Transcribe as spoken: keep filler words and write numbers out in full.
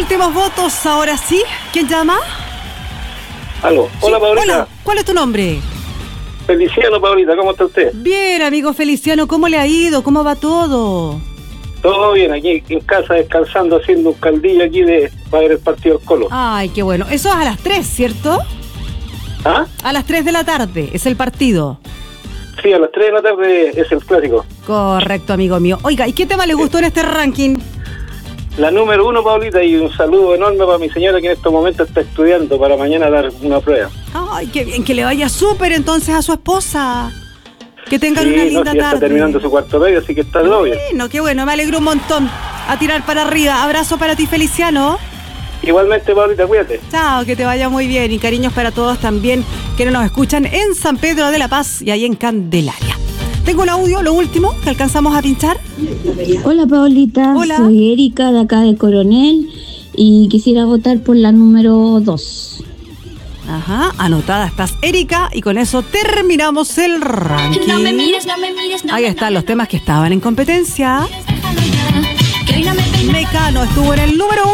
últimos votos, ahora sí. ¿Quién llama? Aló. Hola, Sí, Paulita. Hola, ¿cuál es tu nombre? Feliciano, Paulita, ¿cómo está usted? Bien, amigo Feliciano, ¿cómo le ha ido? ¿Cómo va todo? Todo bien, aquí en casa descansando, haciendo un caldillo aquí de para ver el partido del Colo. Ay, qué bueno. Eso es a las tres, ¿cierto? ¿Ah? A las tres de la tarde es el partido. Sí, a las tres de la tarde es el clásico. Correcto, amigo mío. Oiga, ¿y qué tema le gustó en este ranking? La número uno, Paulita, y un saludo enorme para mi señora que en estos momentos está estudiando para mañana dar una prueba. Ay, qué bien, que le vaya súper entonces a su esposa. Que tengan Sí, una no, linda sí, ya tarde. está terminando su cuarto medio, así que está todo bien. Bueno, qué bueno, me alegro un montón. A tirar para arriba. Abrazo para ti, Feliciano. Igualmente, Paulita, cuídate. Chao, que te vaya muy bien. Y cariños para todos también que nos escuchan en San Pedro de la Paz y ahí en Candelaria. Tengo un audio, lo último, que alcanzamos a pinchar. Hola Paulita, Hola. soy Erika de acá de Coronel y quisiera votar por la número dos. Ajá, anotada estás, Erika, y con eso terminamos el ranking. No me mires, no me mires, no Ahí me están los temas que estaban en competencia. mires, déjalo ya, que hoy no me peino. Mecano estuvo en el número